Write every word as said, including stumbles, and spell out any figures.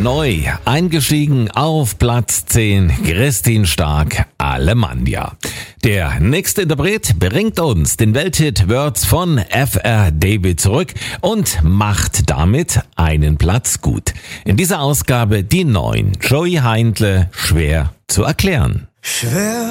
neu eingestiegen auf Platz zehn, Christine Stark, Alemannia. Der nächste Interpret bringt uns den Welthit Words von F R David zurück und macht damit einen Platz gut. In dieser Ausgabe die neun, Joey Heindle, schwer zu erklären. Schwer